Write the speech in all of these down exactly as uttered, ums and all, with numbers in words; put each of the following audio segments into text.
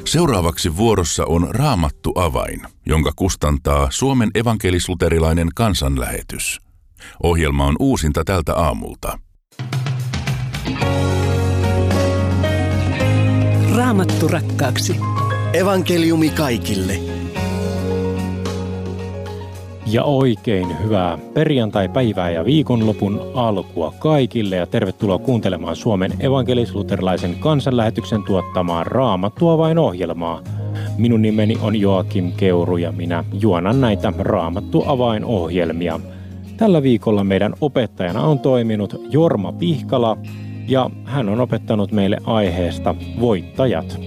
Seuraavaksi vuorossa on Raamattu avain, jonka kustantaa Suomen evankelis-luterilainen kansanlähetys. Ohjelma on uusinta tältä aamulta. Raamattu rakkaaksi. Evankeliumi kaikille. Ja oikein hyvää perjantai-päivää ja viikonlopun alkua kaikille ja tervetuloa kuuntelemaan Suomen evankelis-luterilaisen kansanlähetyksen tuottamaa Raamattu avain -ohjelmaa. Minun nimeni on Joakim Keuru ja minä juonan näitä Raamattu avain -ohjelmia. Tällä viikolla meidän opettajana on toiminut Jorma Pihkala ja hän on opettanut meille aiheesta voittajat.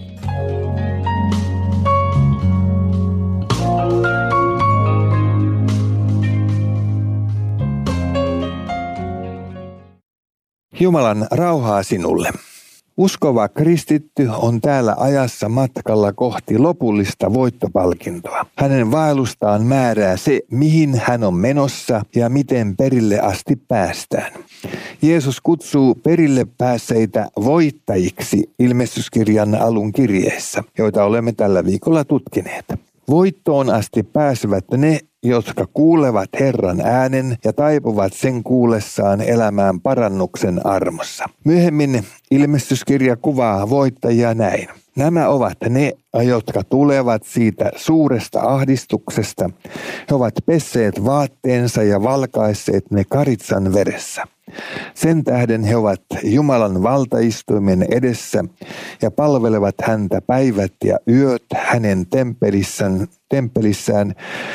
Jumalan rauhaa sinulle. Uskova kristitty on täällä ajassa matkalla kohti lopullista voittopalkintoa. Hänen vaellustaan määrää se, mihin hän on menossa ja miten perille asti päästään. Jeesus kutsuu perille päässeitä voittajiksi ilmestyskirjan alun kirjeessä, joita olemme tällä viikolla tutkineet. Voittoon asti pääsevät ne, jotka kuulevat Herran äänen ja taipuvat sen kuullessaan elämään parannuksen armossa. Myöhemmin ilmestyskirja kuvaa voittajia näin. Nämä ovat ne, jotka tulevat siitä suuresta ahdistuksesta. He ovat pesseet vaatteensa ja valkaisseet ne karitsan veressä. Sen tähden he ovat Jumalan valtaistuimen edessä ja palvelevat häntä päivät ja yöt hänen temppelissään, temppelissään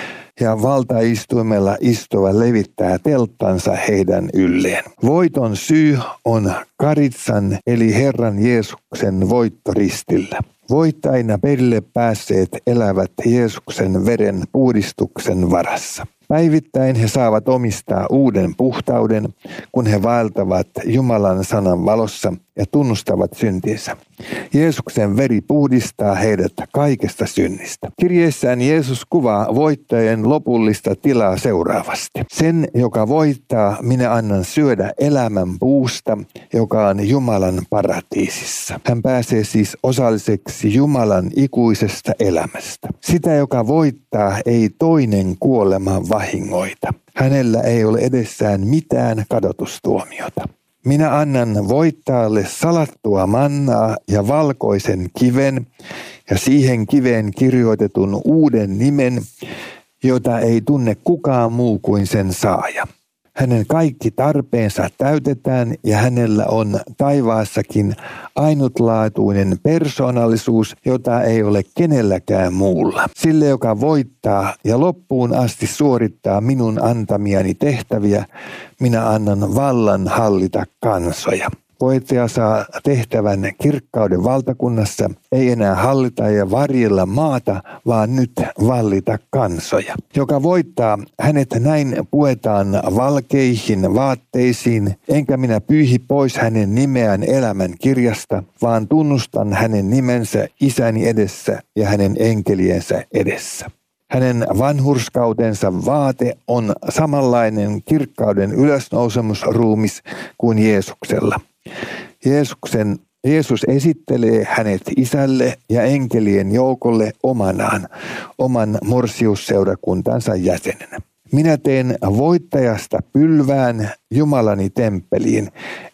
ja valtaistuimella istuva levittää telttansa heidän ylleen. Voiton syy on karitsan eli Herran Jeesuksen voitto ristillä. Voittajina perille päässeet elävät Jeesuksen veren puhdistuksen varassa. Päivittäin he saavat omistaa uuden puhtauden, kun he vaeltavat Jumalan sanan valossa ja tunnustavat syntinsä. Jeesuksen veri puhdistaa heidät kaikesta synnistä. Kirjeessään Jeesus kuvaa voittajien lopullista tilaa seuraavasti. Sen, joka voittaa, minä annan syödä elämän puusta, joka on Jumalan paratiisissa. Hän pääsee siis osalliseksi Jumalan ikuisesta elämästä. Sitä, joka voittaa, ei toinen kuolema vahingoita. Hänellä ei ole edessään mitään kadotustuomiota. Minä annan voittajalle salattua mannaa ja valkoisen kiven ja siihen kiveen kirjoitetun uuden nimen, jota ei tunne kukaan muu kuin sen saaja. Hänen kaikki tarpeensa täytetään ja hänellä on taivaassakin ainutlaatuinen persoonallisuus, jota ei ole kenelläkään muulla. Sille, joka voittaa ja loppuun asti suorittaa minun antamiani tehtäviä, minä annan vallan hallita kansoja. Voittaja saa tehtävän kirkkauden valtakunnassa, ei enää hallita ja varjella maata, vaan nyt vallita kansoja. Joka voittaa, hänet näin puetaan valkeihin vaatteisiin, enkä minä pyyhi pois hänen nimeään elämän kirjasta, vaan tunnustan hänen nimensä Isäni edessä ja hänen enkeliensä edessä. Hänen vanhurskautensa vaate on samanlainen kirkkauden ylösnousemusruumis kuin Jeesuksella. Jeesuksen, Jeesus esittelee hänet isälle ja enkelien joukolle omanaan, oman morsiusseurakuntansa jäsenenä. Minä teen voittajasta pylvään Jumalani temppeliin,